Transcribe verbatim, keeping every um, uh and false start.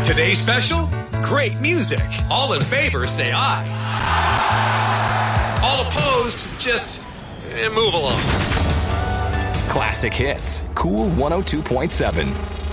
Today's special? Great music. All in favor, say aye. All opposed, just eh, move along. Classic Hits, Cool one oh two point seven.